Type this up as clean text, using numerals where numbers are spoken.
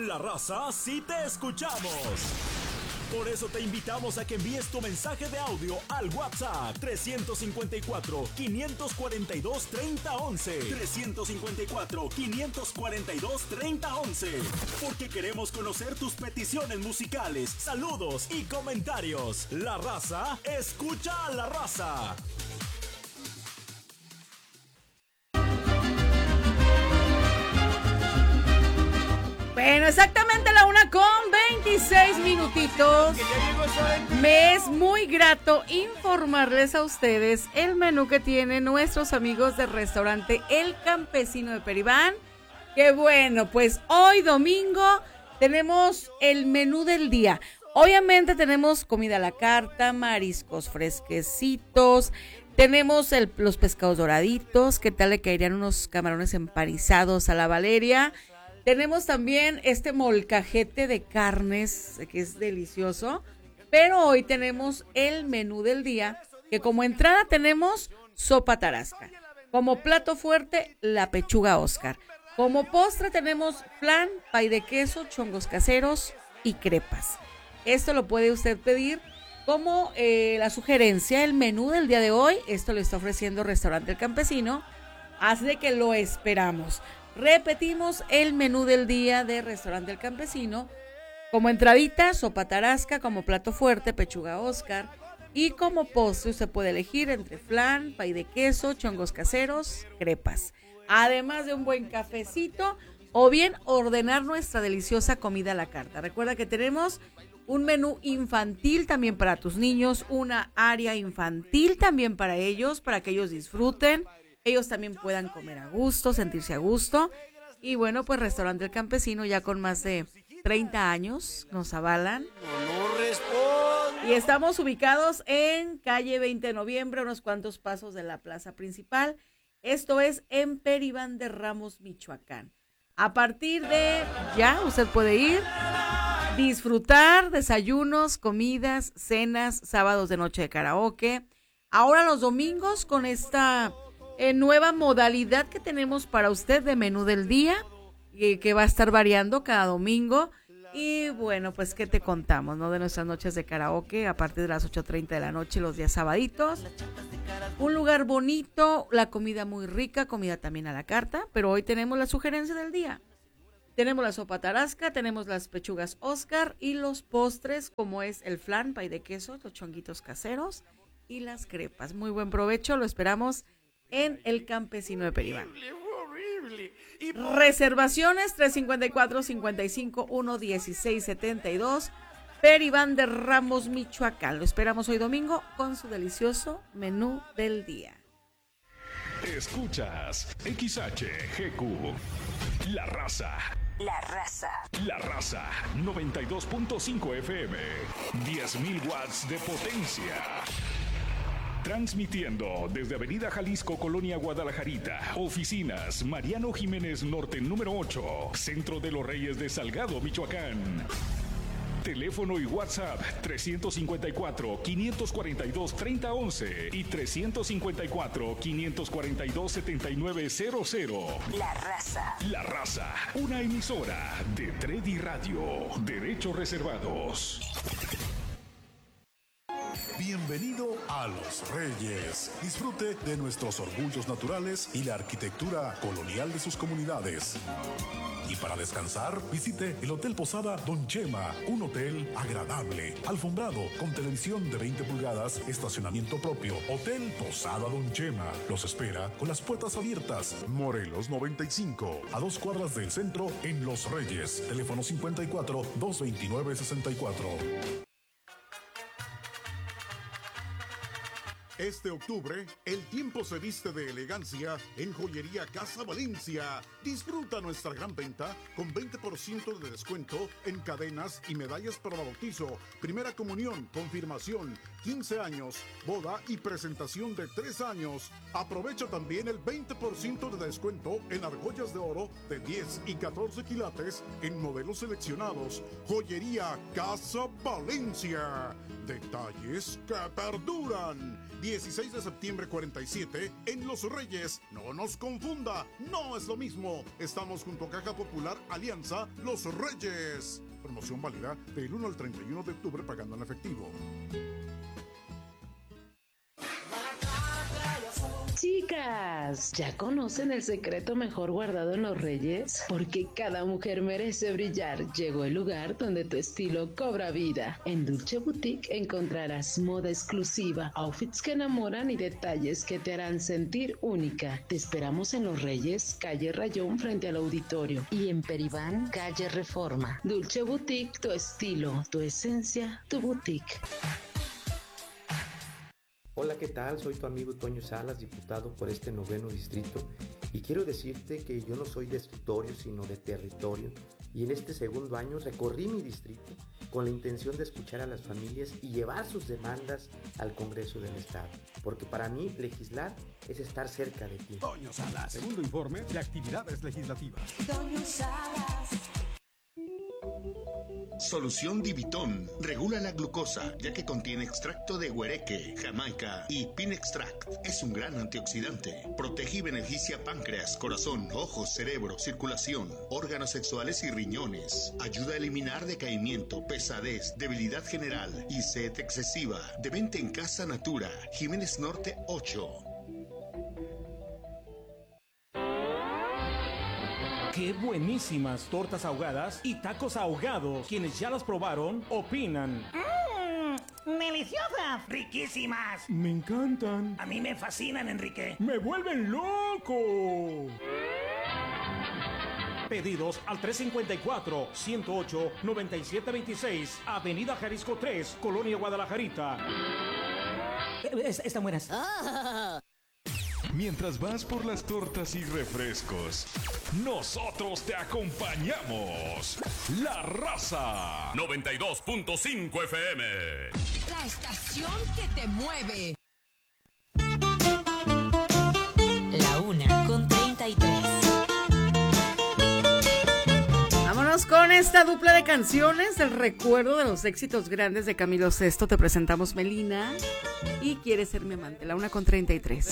La Raza sí te escuchamos. Por eso te invitamos a que envíes tu mensaje de audio al WhatsApp 354-542-3011. 354-542-3011. Porque queremos conocer tus peticiones musicales, saludos y comentarios. La Raza escucha a La Raza. Bueno, exactamente la 1:26. Me es muy grato informarles a ustedes el menú que tienen nuestros amigos del restaurante El Campesino de Peribán. Que bueno, pues hoy domingo tenemos el menú del día. Obviamente tenemos comida a la carta, mariscos fresquecitos, tenemos los pescados doraditos. ¿Qué tal le caerían unos camarones empanizados a la Valeria? Tenemos también este molcajete de carnes, que es delicioso. Pero hoy tenemos el menú del día, que como entrada tenemos sopa tarasca. Como plato fuerte, la pechuga Oscar. Como postre tenemos flan, pay de queso, chongos caseros y crepas. Esto lo puede usted pedir como la sugerencia, el menú del día de hoy. Esto lo está ofreciendo Restaurante El Campesino. Así de que lo esperamos. Repetimos el menú del día de Restaurante El Campesino. Como entradita, sopa tarasca, como plato fuerte, pechuga Oscar. Y como postre usted puede elegir entre flan, pay de queso, chongos caseros, crepas. Además de un buen cafecito o bien ordenar nuestra deliciosa comida a la carta. Recuerda que tenemos un menú infantil también para tus niños, una área infantil también para ellos, para que ellos disfruten. Ellos también puedan comer a gusto, sentirse a gusto. Y bueno, pues Restaurante El Campesino ya con más de 30 años nos avalan. Y estamos ubicados en calle 20 de noviembre, unos cuantos pasos de la plaza principal. Esto es en Peribán de Ramos, Michoacán. A partir de ya usted puede ir, disfrutar desayunos, comidas, cenas, sábados de noche de karaoke. Ahora los domingos con esta nueva modalidad que tenemos para usted de menú del día, que va a estar variando cada domingo. Y bueno, pues qué te contamos, ¿no? De nuestras noches de karaoke a partir de las 8:30 de la noche los días sabaditos. Un lugar bonito, la comida muy rica, comida también a la carta, pero hoy tenemos la sugerencia del día. Tenemos la sopa tarasca, tenemos las pechugas Oscar y los postres como es el flan, pay de queso, los chonguitos caseros y las crepas. Muy buen provecho, lo esperamos en El Campesino de Peribán. Reservaciones 354-55-116-72, Peribán de Ramos, Michoacán. Lo esperamos hoy domingo con su delicioso menú del día. Escuchas XHGQ, La Raza. La Raza. La Raza, 92.5 FM, 10.000 watts de potencia. Transmitiendo desde Avenida Jalisco, Colonia Guadalajarita. Oficinas Mariano Jiménez Norte, número 8. Centro de los Reyes de Salgado, Michoacán. Teléfono y WhatsApp 354-542-3011 y 354-542-7900. La Raza. La Raza, una emisora de Tredi Radio. Derechos reservados. Bienvenido a Los Reyes. Disfrute de nuestros orgullos naturales y la arquitectura colonial de sus comunidades. Y para descansar, visite el Hotel Posada Don Chema, un hotel agradable, alfombrado, con televisión de 20 pulgadas, estacionamiento propio. Hotel Posada Don Chema los espera con las puertas abiertas. Morelos 95, a 2 cuadras del centro en Los Reyes. Teléfono 54-229-64. Este octubre, el tiempo se viste de elegancia en Joyería Casa Valencia. Disfruta nuestra gran venta con 20% de descuento en cadenas y medallas para bautizo, primera comunión, confirmación, 15 años, boda y presentación de 3 años. Aprovecha también el 20% de descuento en argollas de oro de 10 y 14 quilates en modelos seleccionados. Joyería Casa Valencia. Detalles que perduran. 16 de septiembre 47 en Los Reyes. No nos confunda, no es lo mismo. Estamos junto a Caja Popular Alianza Los Reyes. Promoción válida del 1 al 31 de octubre pagando en efectivo. Chicas, ¿ya conocen el secreto mejor guardado en Los Reyes? Porque cada mujer merece brillar. Llegó el lugar donde tu estilo cobra vida. En Dulce Boutique encontrarás moda exclusiva, outfits que enamoran y detalles que te harán sentir única. Te esperamos en Los Reyes, calle Rayón frente al auditorio. Y en Peribán, calle Reforma. Dulce Boutique, tu estilo, tu esencia, tu boutique. Hola, ¿qué tal? Soy tu amigo Toño Salas, diputado por este 9º distrito, y quiero decirte que yo no soy de escritorio, sino de territorio, y en este 2º año recorrí mi distrito con la intención de escuchar a las familias y llevar sus demandas al Congreso del Estado, porque para mí legislar es estar cerca de ti. Toño Salas, segundo informe de actividades legislativas. Toño Salas. Solución Divitón regula la glucosa, ya que contiene extracto de huereque, jamaica y pin extract. Es un gran antioxidante. Protege y beneficia páncreas, corazón, ojos, cerebro, circulación, órganos sexuales y riñones. Ayuda a eliminar decaimiento, pesadez, debilidad general y sed excesiva. De venta en Casa Natura, Jiménez Norte 8. ¡Qué buenísimas tortas ahogadas y tacos ahogados! Quienes ya las probaron, opinan. ¡Deliciosas! ¡Riquísimas! Me encantan. A mí me fascinan, Enrique. ¡Me vuelven loco! Pedidos al 354-108-9726, Avenida Jalisco 3, Colonia Guadalajarita. Están buenas. Mientras vas por las tortas y refrescos, nosotros te acompañamos. La Raza 92.5 FM. La estación que te mueve. La 1:33. Vámonos con esta dupla de canciones del recuerdo de los éxitos grandes de Camilo Sesto. Te presentamos Melina y Quieres ser mi amante. La 1:33.